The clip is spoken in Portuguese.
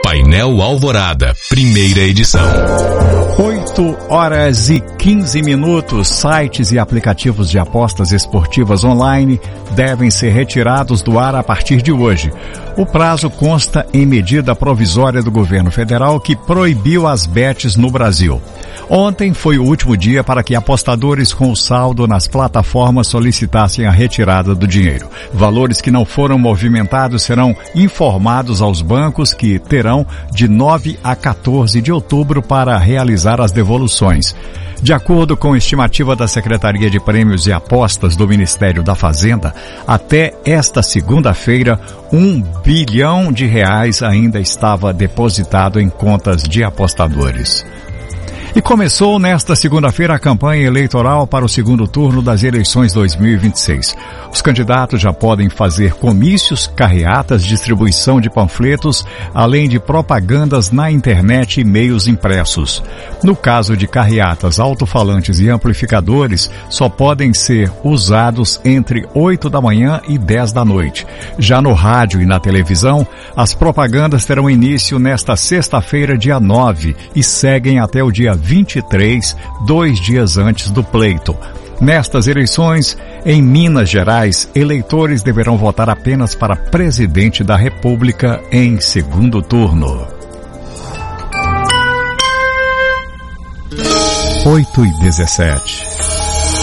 Painel Alvorada, primeira edição. 8h15. Sites e aplicativos de apostas esportivas online devem ser retirados do ar a partir de hoje. O prazo consta em medida provisória do governo federal que proibiu as bets no Brasil. Ontem foi o último dia para que apostadores com saldo nas plataformas solicitassem a retirada do dinheiro. Valores que não foram movimentados serão informados aos bancos, que terão de 9 a 14 de outubro para realizar as devoluções. De acordo com a estimativa da Secretaria de Prêmios e Apostas do Ministério da Fazenda, até esta segunda-feira, R$1 bilhão ainda estava depositado em contas de apostadores. E começou nesta segunda-feira a campanha eleitoral para o segundo turno das eleições 2026. Os candidatos já podem fazer comícios, carreatas, distribuição de panfletos, além de propagandas na internet e meios impressos. No caso de carreatas, alto-falantes e amplificadores, só podem ser usados entre 8 da manhã e 10 da noite. Já no rádio e na televisão, as propagandas terão início nesta sexta-feira, dia 9, e seguem até o dia 23, 2 dias antes do pleito. Nestas eleições, em Minas Gerais, eleitores deverão votar apenas para presidente da República em segundo turno. 8h17.